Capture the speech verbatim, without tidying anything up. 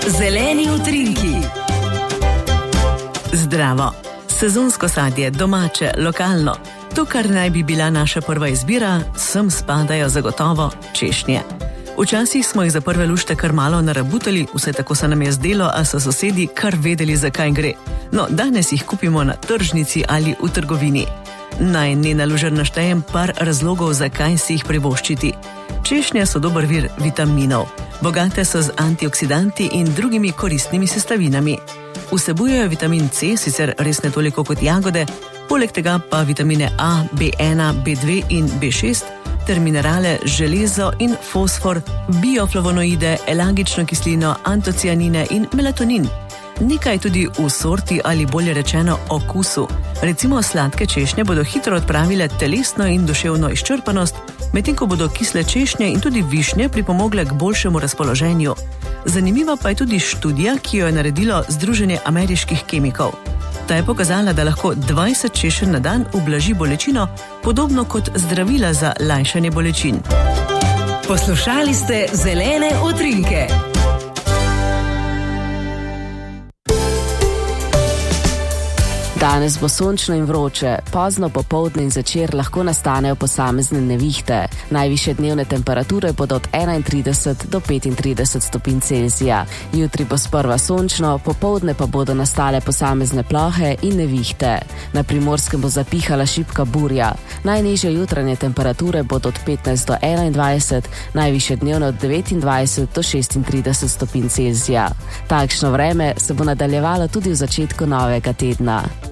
Zeleni utrinki. Zdravo. Sezonsko sadje, domače, lokalno. To, kar naj bi bila naša prva izbira, sem spadajo zagotovo češnje. Včasih smo jih za prve lušte kar malo narabutali, vse tako se nam je zdelo, a so sosedi kar vedeli, zakaj gre. No, danes jih kupimo na tržnici ali v trgovini. Naj Nena Lužar naštejem par razlogov, zakaj si jih privoščiti. Češnje so dober vir vitaminov. Bogate so z antioksidanti in drugimi koristnimi sestavinami. Vsebujejo vitamin C, sicer res ne toliko kot jagode, poleg tega pa vitamine A, B ena, B dve in B šest, ter minerale, železo in fosfor, bioflavonoide, elagično kislino, antocianine in melatonin. Nekaj tudi v sorti ali bolje rečeno okusu. Recimo sladke češnje bodo hitro odpravile telesno in duševno izčrpanost, medtem ko bodo kisle češnje in tudi višnje pripomogle k boljšemu razpoloženju. Zanimiva pa je tudi študija, ki jo je naredilo Združenje ameriških kemikov. Ta je pokazala, da lahko dvajset češenj na dan ublaži bolečino, podobno kot zdravila za lajšanje bolečin. Poslušali ste Zelene utrinke. Danes bo sončno in vroče, pozno popoldne in zvečer lahko nastanejo posamezne nevihte. Najvišje dnevne temperature bodo od enaintrideset do petintrideset stopinj Celzija. Jutri bo sprva sončno, popoldne pa bodo nastale posamezne plohe in nevihte. Na Primorskem bo zapihala šibka burja. Najnižje jutranje temperature bodo od petnajst do enaindvajset, najvišje dnevne od devetindvajset do šestintrideset stopinj Celzija. Takšno vreme se bo nadaljevalo tudi v začetku novega tedna.